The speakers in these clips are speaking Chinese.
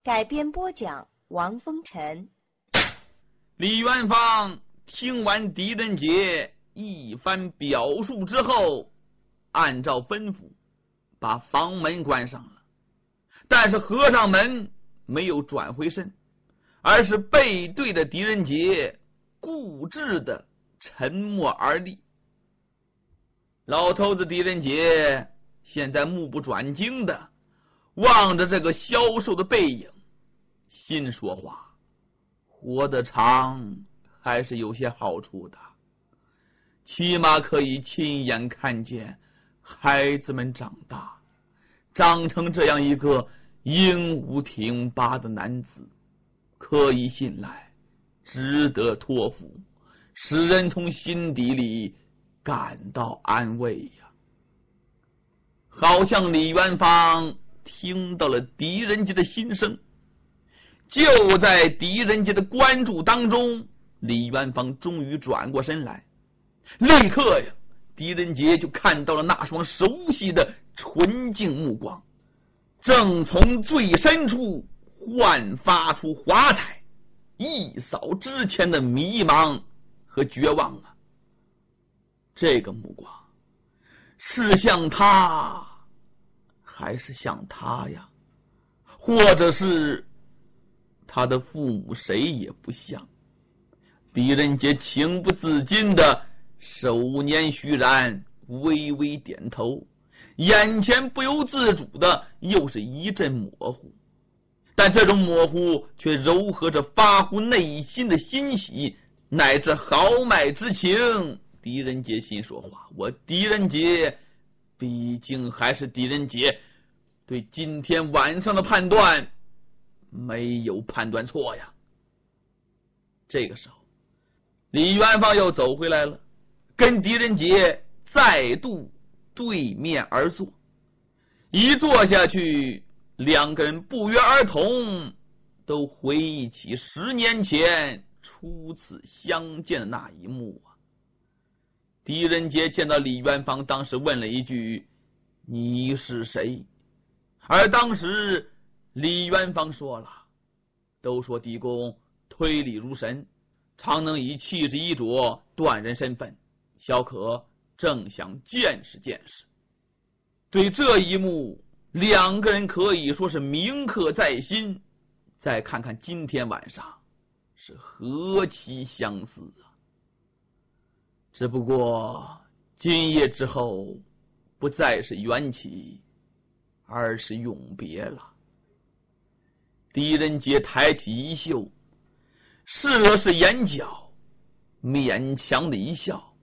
改编播讲王风尘。 李元芳听完狄仁杰一番表述之后，按照吩咐把房门关上了，但是合上门没有转回身，而是背对着狄仁杰固执的沉默而立。老头子狄仁杰现在目不转睛的望着这个消瘦的背影，心说话，活得长还是有些好处的，起码可以亲眼看见孩子们长大，长成这样一个英武挺拔的男子，可以信赖，值得托付，使人从心底里感到安慰呀。好像李元芳听到了狄仁杰的心声，就在狄仁杰的关注当中，李元芳终于转过身来，立刻呀，狄仁杰就看到了那双熟悉的纯净目光，正从最深处焕发出华彩，一扫之前的迷茫和绝望啊！这个目光是像他，还是像他呀？或者是他的父母，谁也不像。狄仁杰情不自禁的手捻须髯，微微点头，眼前不由自主的又是一阵模糊，但这种模糊却糅合着发乎内心的欣喜乃至豪迈之情。狄仁杰心说话，我狄仁杰毕竟还是狄仁杰，对今天晚上的判断没有判断错呀。这个时候李元芳又走回来了，跟狄仁杰再度对面而坐，一坐下去，两个人不约而同都回忆起10年前初次相见的那一幕啊。狄仁杰见到李元芳，当时问了一句，你是谁？而当时李元芳说了，都说狄公推理如神，常能以气质衣着断人身份，小可正想见识见识。对这一幕，两个人可以说是铭刻在心，再看看今天晚上是何其相似啊！只不过今夜之后不再是缘起，而是永别了。狄仁杰抬起衣袖，试了试眼角，勉强的一笑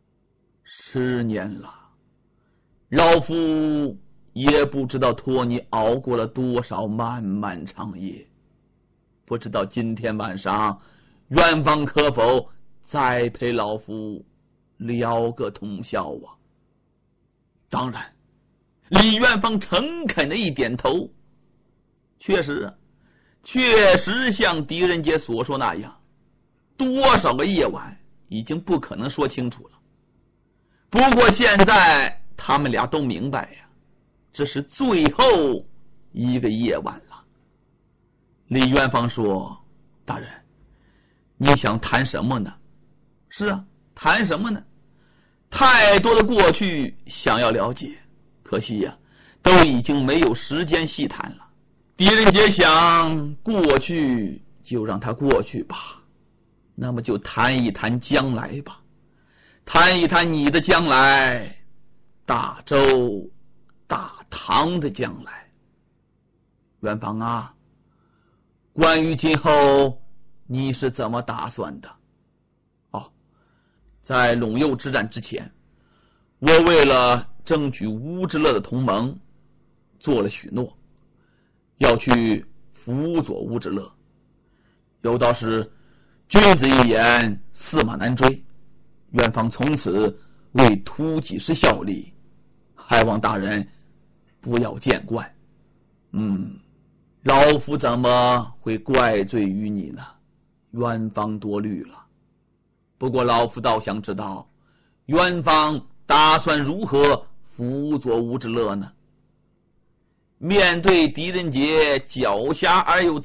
，10年了，老夫也不知道托你熬过了多少漫漫长夜，不知道今天晚上元芳可否再陪老夫聊个通宵啊？当然，李元芳诚恳的一点头，确实像狄仁杰所说那样，多少个夜晚已经不可能说清楚了。不过现在他们俩都明白呀，这是最后一个夜晚了。李元芳说，大人，你想谈什么呢？是啊，谈什么呢？太多的过去想要了解，可惜呀，都已经没有时间细谈了。狄仁杰想，过去就让它过去吧，那么就谈一谈将来吧，谈一谈你的将来，大周大唐的将来。元芳啊，关于今后你是怎么打算的？在陇右之战之前，我为了争取乌之乐的同盟做了许诺，要去辅佐乌之乐。有道是君子一言，驷马难追，元芳从此为突骑师效力，还望大人不要见怪。老夫怎么会怪罪于你呢？元芳多虑了。不过老夫倒想知道，元芳打算如何辅佐乌之乐呢？ 面对狄仁杰狡黠而又